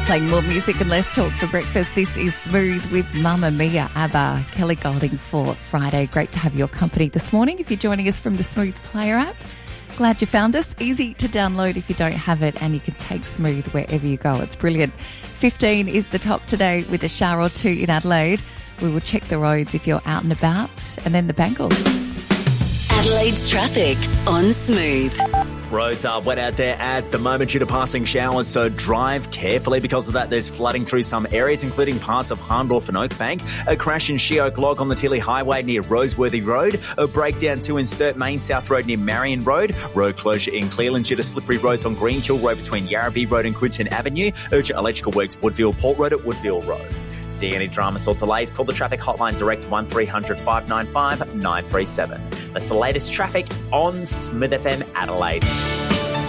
Playing more music and less talk for breakfast. This is Smooth with Mamma Mia, ABBA, Kelly Golding for Friday. Great to have your company this morning. If you're joining us from the Smooth Player app, glad you found us. Easy to download if you don't have it, and you can take Smooth wherever you go. It's brilliant. 15 is the top today with a shower or two in Adelaide. We will check the roads if you're out and about, and then the Bangles. Adelaide's traffic on Smooth. Roads are wet out there at the moment due to passing showers, so drive carefully. Because of that, there's flooding through some areas, including parts of Harndorf and Oakbank. A crash in Sheoak Log on the Tilly Highway near Roseworthy Road. A breakdown too in Sturt Main South Road near Marion Road. Road closure in Cleveland due to slippery roads on Greenhill Road between Yarrabee Road and Quinton Avenue. Urgent electrical works Woodville Port Road at Woodville Road. See any dramas or delays, call the traffic hotline direct 1300 595 937. That's the latest traffic on Smooth FM Adelaide.